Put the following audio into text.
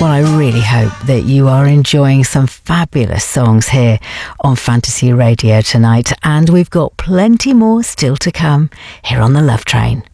Well, I really hope that you are enjoying some fabulous songs here on Fantasy Radio tonight, and we've got plenty more still to come here on the Love Train.